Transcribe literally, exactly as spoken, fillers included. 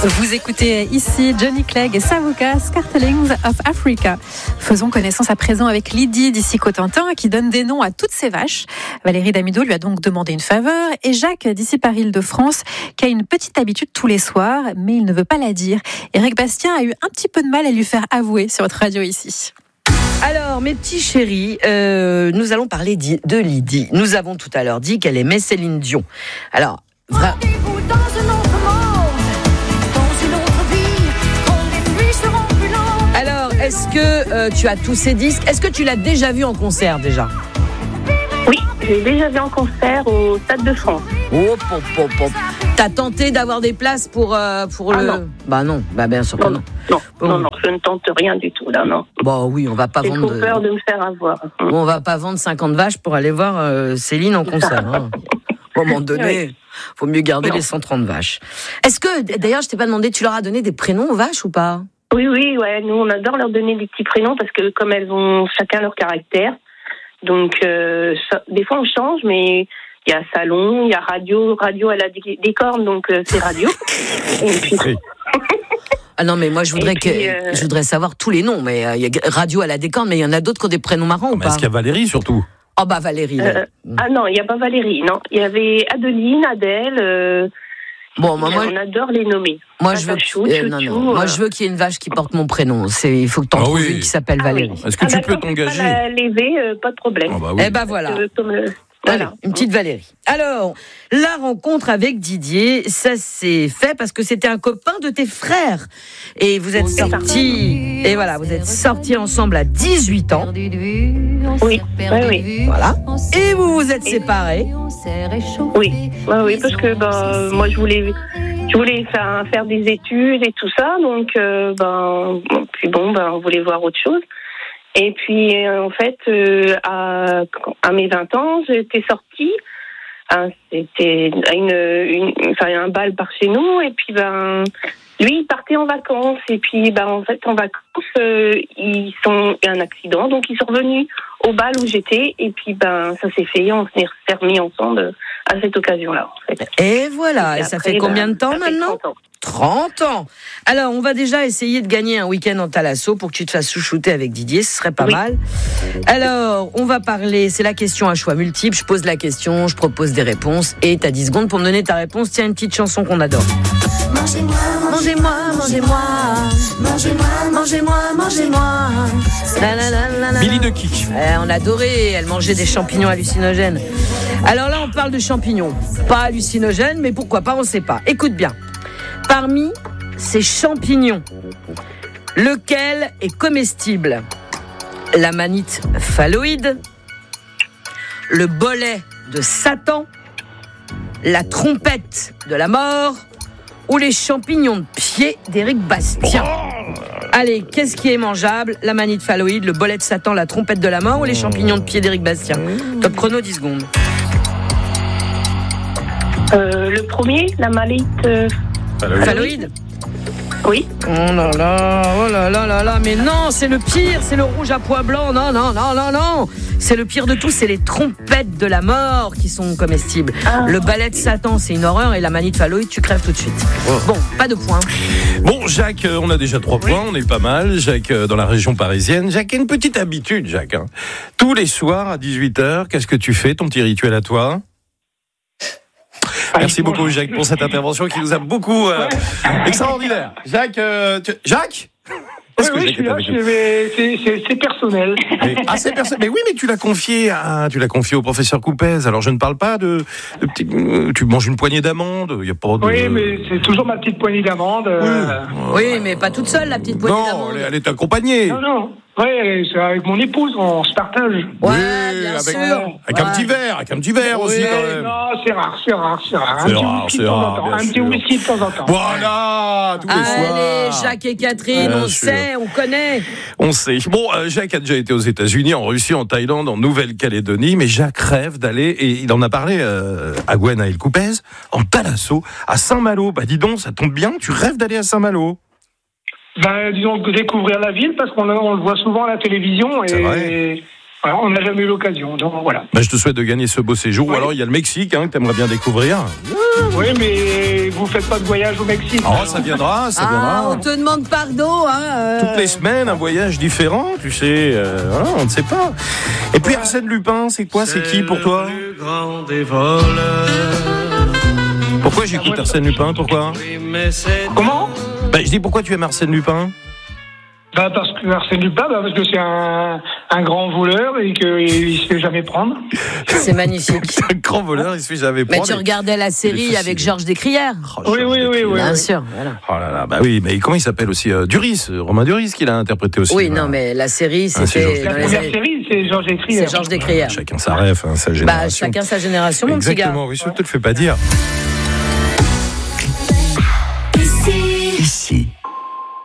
Vous écoutez ici Johnny Clegg et Savuka, Scartelings of Africa. Faisons connaissance à présent avec Lydie d'ici Cotentin qui donne des noms à toutes ses vaches. Valérie Damido lui a donc demandé une faveur et Jacques d'ici Paris-Île-de-France qui a une petite habitude tous les soirs mais il ne veut pas la dire. Éric Bastien a eu un petit peu de mal à lui faire avouer sur votre radio ici. Alors, mes petits chéris, euh, nous allons parler de Lydie. Nous avons tout à l'heure dit qu'elle aimait Céline Dion. Alors, vra... Alors, est-ce que euh, tu as tous ces disques ? Est-ce que tu l'as déjà vu en concert déjà ? Oui, j'ai déjà vu en concert au Stade de France. Oh, pop, pop, pop. T'as tenté d'avoir des places pour, euh, pour ah le... Non. Bah non, bah bien sûr que non. Non, bon. non, non, je ne tente rien du tout, là, non. Bon, oui, on va pas j'ai vendre... J'ai trop peur de me faire avoir. On va pas vendre cinquante vaches pour aller voir euh, Céline en concert. Hein. À un moment donné, oui. Faut mieux garder non. les cent trente vaches. Est-ce que, d'ailleurs, je t'ai pas demandé, tu leur as donné des prénoms aux vaches ou pas ? Oui, oui, ouais, nous, on adore leur donner des petits prénoms parce que comme elles ont chacun leur caractère, donc euh, ça, des fois on change, mais il y a salon, il y a radio, radio elle a des, des cornes, donc euh, c'est radio. Et puis... Ah non, mais moi je voudrais, puis, que, euh... je voudrais savoir tous les noms, mais il euh, y a radio elle a des cornes, mais il y en a d'autres qui ont des prénoms marrants ah, ou pas ? Est-ce qu'il y a Valérie surtout ? Oh bah Valérie. Euh, ah non, il n'y a pas Valérie, non. Il y avait Adeline, Adèle... Euh... Bon, moi, moi, on adore les nommer. Moi, je veux, chou, euh, non, non. Euh... moi, je veux qu'il y ait une vache qui porte mon prénom. C'est, il faut que tu en ah trouves oui. une qui s'appelle ah Valérie. Oui. Est-ce que ah, tu peux t'engager ? Pas la lever, euh, pas de problème. Ah bah oui. Eh ben voilà. Euh, comme, euh, voilà. Allez, une petite Valérie. Alors, la rencontre avec Didier, ça s'est fait parce que c'était un copain de tes frères. Et vous êtes oui, sortis, et voilà, vous êtes sortis ensemble à dix-huit ans. Oui, oui, oui. Voilà. Et vous vous êtes séparés. Oui, oui, oui, parce que ben, moi je voulais, je voulais faire, faire des études et tout ça, donc euh, ben, puis bon, ben, on voulait voir autre chose. Et puis en fait, euh, à, à mes vingt ans, j'étais sortie. Hein, c'était une, une, enfin, un bal par chez nous, et puis ben, lui il partait en vacances, et puis ben en fait en vacances euh, ils sont il y a un accident, donc ils sont revenus au bal où j'étais, et puis ben ça s'est fait, on s'est remis ensemble à cette occasion-là. En fait. Et voilà, et, et ça après, fait combien ben, de temps maintenant ? trente ans. trente ans. Alors, on va déjà essayer de gagner un week-end en Thalasso pour que tu te fasses chouchouter avec Didier, ce serait pas oui. mal. Alors, on va parler, c'est la question à choix multiple. Je pose la question, je propose des réponses et t'as dix secondes pour me donner ta réponse. Tiens, une petite chanson qu'on adore. Mangez-moi, mangez-moi, mangez-moi, mangez-moi, mangez-moi, mangez-moi. La, la, la, la, la. Billy de Kick. Eh, on adorait, elle mangeait des champignons hallucinogènes. Alors là, on parle de champignons. Pas hallucinogènes, mais pourquoi pas, on sait pas. Écoute bien. Parmi ces champignons, lequel est comestible ? La manite phalloïde, le bolet de Satan, la trompette de la mort ou les champignons de pied d'Éric Bastien ? Oh Allez, qu'est-ce qui est mangeable ? La manite phalloïde, le bolet de Satan, la trompette de la mort ou les champignons de pied d'Éric Bastien ? Top chrono, dix secondes. Euh, le premier, la manite... Euh... Phalloïde ? Oui. Oh là là, oh là là là là, mais non, c'est le pire, c'est le rouge à pois blanc, non, non, non, non, non. C'est le pire de tout, c'est les trompettes de la mort qui sont comestibles. Ah. Le balai de Satan, c'est une horreur, et la manite phalloïde, tu crèves tout de suite. Oh. Bon, pas de points. Bon, Jacques, on a déjà trois oui. points, on est pas mal. Jacques, dans la région parisienne. Jacques a une petite habitude, Jacques. Hein. Tous les soirs à dix-huit heures, qu'est-ce que tu fais, ton petit rituel à toi ? Merci beaucoup Jacques pour cette intervention qui nous a beaucoup euh, extraordinaire. Jacques, euh, tu... Jacques oui, oui, je suis là, je vais... c'est, c'est, c'est personnel. Mais, ah, c'est personnel. Mais oui, mais tu l'as confié à, tu l'as confié au professeur Coupez. Alors, je ne parle pas de, de petit, tu manges une poignée d'amandes. Il y a pas de. Oui, mais c'est toujours ma petite poignée d'amandes. Oui, euh... oui mais pas toute seule, la petite poignée non, d'amandes. Non, elle est accompagnée. Non, non. Oui, c'est avec mon épouse, on se partage. Ouais, oui, bien avec, sûr. Avec ouais. un petit verre, avec un petit verre oui, aussi quand même. Non, c'est rare, c'est rare, c'est rare. C'est un rare, petit c'est rare, Un petit whisky de temps en temps. Voilà, tous les Allez, soirs. Allez, Jacques et Catherine, bien on sûr. Sait, on connaît. On sait. Bon, euh, Jacques a déjà été aux États-Unis, en Russie, en Thaïlande, en Nouvelle-Calédonie, mais Jacques rêve d'aller, et il en a parlé euh, à Gwenaël Coupez, en Thalasso, à Saint-Malo. Bah dis donc, ça tombe bien, tu rêves d'aller à Saint-Malo. Ben, disons, découvrir la ville, parce qu'on on le voit souvent à la télévision, et, Voilà, on n'a jamais eu l'occasion, donc voilà. Bah, je te souhaite de gagner ce beau séjour. Oui. Ou alors il y a le Mexique hein, que tu aimerais bien découvrir. Oui, mais vous faites pas de voyage au Mexique. Oh, ça viendra, ça Ah, viendra. on te demande pardon. Hein, euh... Toutes les semaines, un voyage différent, tu sais. Euh, voilà, on ne sait pas. Et puis Arsène Lupin, c'est quoi, c'est qui pour toi? Pourquoi j'écoute Arsène Lupin? Pourquoi? Comment? Bah, je dis pourquoi tu aimes Arsène Lupin? Bah parce que Arsène Lupin, bah parce que c'est un, un grand voleur et qu'il se fait jamais prendre. C'est magnifique. C'est un grand voleur, il se fait jamais prendre. Mais tu regardais la série avec Georges Descrières. Oh, Oui, Georges oui, oui, Descrières. oui. Bien sûr, voilà. Oh là là, bah oui, mais comment il s'appelle aussi euh, Duris, euh, Romain Duris qui l'a interprété aussi. Oui, voilà. non, mais la série, Ah, c'est Georges c'était La dans les première années- série, c'est Georges Descrières. C'est Georges Descrières. Chacun sa rêve, hein, sa Bah, génération. chacun sa génération, mon petit gars. Exactement, oui, je te le fais pas dire.